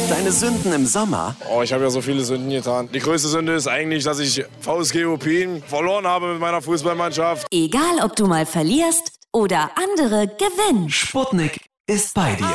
Deine Sünden im Sommer? Oh, ich habe ja so viele Sünden getan. Die größte Sünde ist eigentlich, dass ich VSG Ruppin verloren habe mit meiner Fußballmannschaft. Egal, ob du mal verlierst oder andere gewinnen. Sputnik ist bei dir.